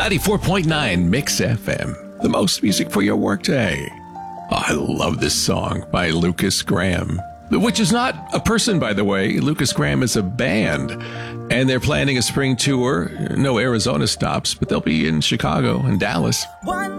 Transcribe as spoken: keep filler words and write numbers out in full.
ninety-four point nine Mix F M, the most music for your workday. Oh, I love this song by Lucas Graham, which is not a person, by the way. Lucas Graham is a band, and they're planning a spring tour. No Arizona stops, but they'll be in Chicago and Dallas. One